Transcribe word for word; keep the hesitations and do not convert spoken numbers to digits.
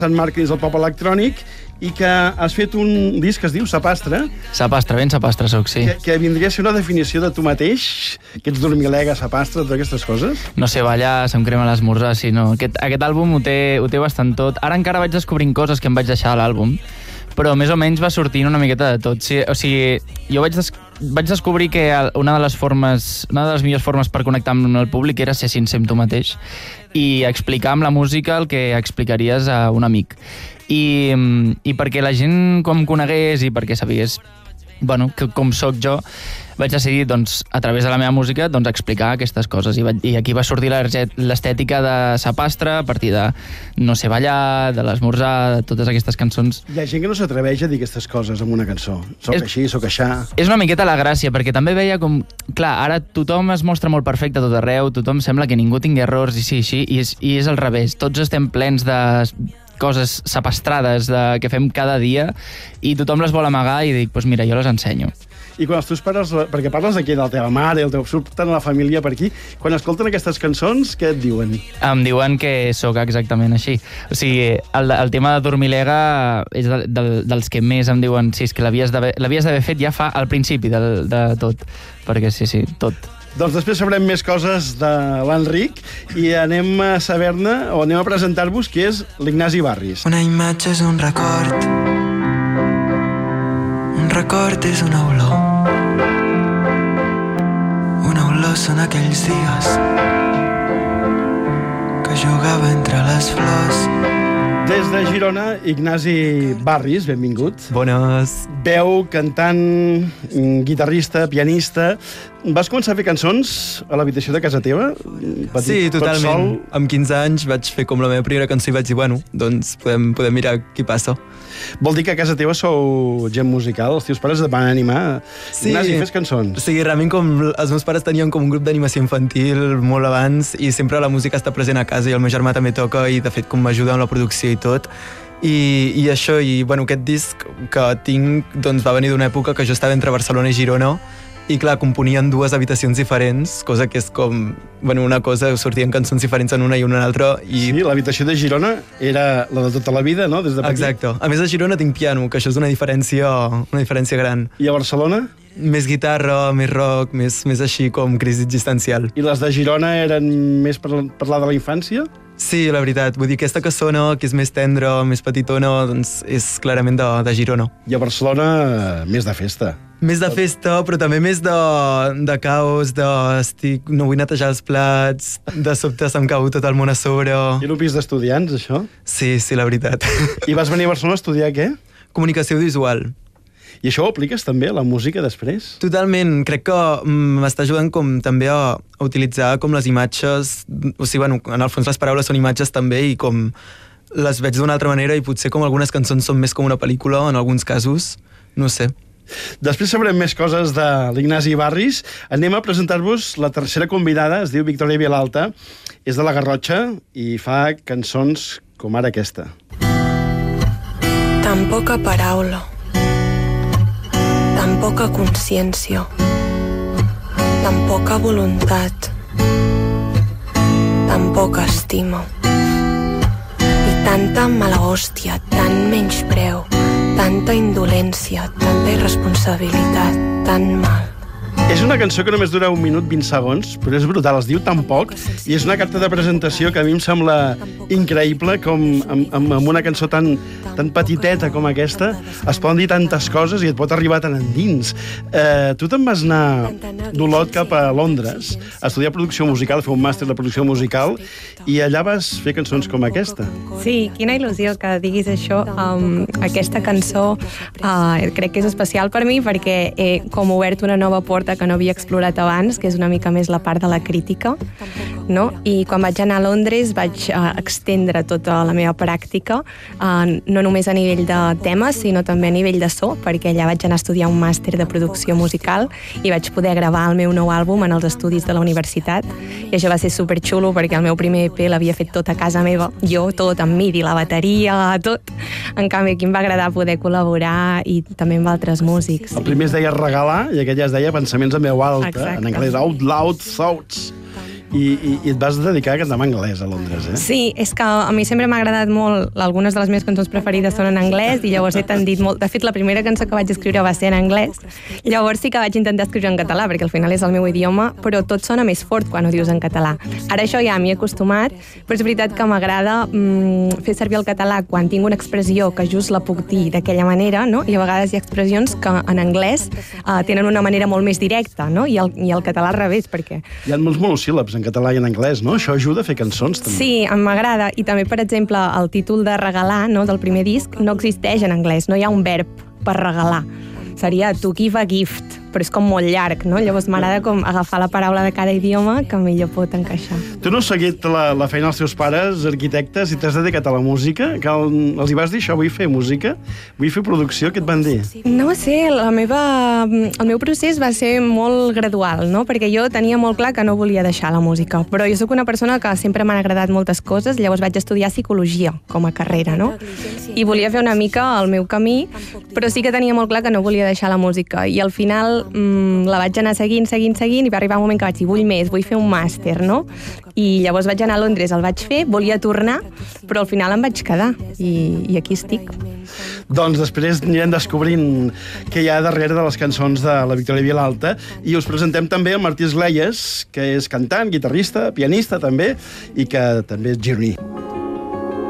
Sant Marc dins del pop electrònic i que has fet un disc que es diu Sapastre. Sapastre, ben sapastre soc, sí. Que, que vindria a ser una definició de tu mateix, que ets dormilega, sapastre, totes aquestes coses. No sé ballar, se'm crema l'esmorzar, sí, no. Aquest, aquest àlbum ho té, ho té bastant tot. Ara encara vaig descobrint coses que em vaig deixar a l'àlbum, però més o menys va sortint una miqueta de tot. Sí, o sigui, jo vaig, des vaig descobrir que una de les formes, una de les millors formes per connectar amb el públic era ser sincer amb tu mateix i explicar amb la música el que explicaries a un amic. I, i perquè la gent com em conegués i perquè sabés, bueno, que, com sóc jo, vaig decidir, doncs, a través de la meva música, doncs, explicar aquestes coses. I, vaig, i aquí va sortir l'estètica de Sapastre, a partir de No sé ballar, de l'esmorzar, de totes aquestes cançons. Hi ha gent que no s'atreveix a dir aquestes coses en una cançó. Soc és, així, soc aixà... És una miqueta la gràcia, perquè també veia com... Clar, ara tothom es mostra molt perfecte a tot arreu, tothom sembla que ningú tingui errors, i sí, així, i és, i és al revés. Tots estem plens de coses sapastrades de, que fem cada dia i tothom les vol amagar i dic, doncs mira, jo les ensenyo. I quan els teus pares, perquè parles aquí de la teva mare, el teu surten a la família per aquí, quan escolten aquestes cançons, què et diuen? Em diuen que sóc exactament així. O sigui, el, el tema de Dormilega és de, de, dels que més em diuen sí, és que l'havies d'haver fet ja fa al principi de, de tot, perquè sí, sí, tot. Doncs després sabrem més coses de l'Enric i anem a saber-ne, o anem a presentar-vos, qui és l'Ignasi Barris. Una imatge és un record, un record és una olor, una olor són aquells dies que jugava entre les flors. Des de Girona, Ignasi Barris, benvingut. Bones. Veu, cantant, guitarrista, pianista... Vas començar a fer cançons a l'habitació de casa teva? Petit, sí, totalment. Amb quinze anys vaig fer com la meva primera cançó i vaig dir, bueno, doncs podem, podem mirar què passa. Vol dir que a casa teva sou gent musical? Els teus pares et van animar? Sí. Ignasi, fes cançons. Sí, realment com els meus pares tenien com un grup d'animació infantil molt abans i sempre la música està present a casa i el meu germà també toca i de fet com m'ajuda amb la producció i tot. I, i això, i bueno, aquest disc que tinc doncs va venir d'una època que jo estava entre Barcelona i Girona i clar, componien dues habitacions diferents, cosa que és com, bueno, una cosa, sortien cançons diferents en una i una altra. I... Sí, l'habitació de Girona era la de tota la vida, no? Des de petit. Exacte. A més, a Girona tinc piano, que això és una diferència, una diferència gran. I a Barcelona? Més guitarra, més rock, més, més així com crisi existencial. I les de Girona eren més per parlar de la infància? Sí, la veritat. Vull dir, aquesta que sona, que és més tendra, més petitona, doncs és clarament de, de Girona. I a Barcelona, més de festa. Més de festa, però també més de, de caos, de estic, no vull netejar els plats, de sobte se'm cau tot el món a sobre. I un pis d'estudiants, això? Sí, sí, la veritat. I vas venir a Barcelona a estudiar què? Comunicació audiovisual. I això ho apliques també a la música després? Totalment. Crec que m'està ajudant com també a, a utilitzar com les imatges, o sigui, bueno, en el fons les paraules són imatges també i com les veig d'una altra manera i potser com algunes cançons són més com una pel·lícula en alguns casos, no sé. Després sabrem més coses de l'Ignasi Barris. Anem a presentar-vos la tercera convidada, es diu Victòria Vilalta, és de la Garrotxa i fa cançons com ara aquesta. Tan poca paraula, tan poca consciència, tan poca voluntat, tan poca estima i tanta mala hòstia, tan menyspreu, tanta indolència, tanta irresponsabilitat, tan mal. És una cançó que només dura un minut vint segons, però és brutal, es diu tan poc, i és una carta de presentació que a mi em sembla increïble, com amb, amb una cançó tan, tan petiteta com aquesta, es poden dir tantes coses i et pot arribar tan endins. Eh, tu te'n vas anar d'Olot cap a Londres a estudiar producció musical, a fer un màster de producció musical, i allà vas fer cançons com aquesta. Sí, quina il·lusió que diguis això. Um, aquesta cançó uh, crec que és especial per mi perquè he com obert una nova porta que no havia explorat abans, que és una mica més la part de la crítica, no? I quan vaig anar a Londres vaig uh, extendre tota la meva pràctica, uh, no només a nivell de temes, sinó també a nivell de so, perquè allà vaig anar a estudiar un màster de producció musical i vaig poder gravar el meu nou àlbum en els estudis de la universitat, i això va ser superxulo perquè el meu primer E P l'havia fet tot a casa meva, jo tot amb midi, la bateria, tot. En canvi, aquí em va agradar poder col·laborar i també amb altres músics. El primer es deia regalar i aquell ja es deia pensaments en veu alta, exacte. En anglès out loud thoughts. i, i, i et vas dedicar a cantar en anglès a Londres, eh? Sí, és que a mi sempre m'ha agradat molt, algunes de les meves cançons preferides són en anglès, i llavors he tendit molt... De fet, la primera cançó que vaig escriure va ser en anglès, llavors sí que vaig intentar escriure en català, perquè al final és el meu idioma, però tot sona més fort quan ho dius en català. Ara això ja m'hi he acostumat, però és veritat que m'agrada mm, fer servir el català quan tinc una expressió que just la puc dir d'aquella manera, no? I a vegades hi ha expressions que en anglès uh, tenen una manera molt més directa, no? I el, i el català al revés, perquè... Hi ha molts monosíl·labs en català i en anglès, no? Això ajuda a fer cançons, també. Sí, m'agrada. I també, per exemple, el títol de Regalar, no?, del primer disc, no existeix en anglès, no hi ha un verb per regalar. Seria to give a gift, però és com molt llarg, no? Llavors m'agrada com agafar la paraula de cada idioma que millor pot encaixar. Tu no has seguit la, la feina dels teus pares, arquitectes, i t'has dedicat a la música? Que el, els hi vas dir això, vull fer música? Vull fer producció? Què et van dir? No ho sé, la meva, el meu procés va ser molt gradual, no? Perquè jo tenia molt clar que no volia deixar la música, però jo sóc una persona que sempre m'han agradat moltes coses, llavors vaig estudiar psicologia com a carrera, no? I volia fer una mica el meu camí, però sí que tenia molt clar que no volia deixar la música, i al final mmm, la vaig anar seguint, seguint, seguint, i va arribar un moment que vaig dir, vull més, vull fer un màster, no? I llavors vaig anar a Londres, el vaig fer, volia tornar, però al final em vaig quedar, i, i aquí estic. Doncs després anirem descobrint què hi ha darrere de les cançons de la Victòria Vilalta, i us presentem també el Martí Esgleies, que és cantant, guitarrista, pianista també, i que també és gironí.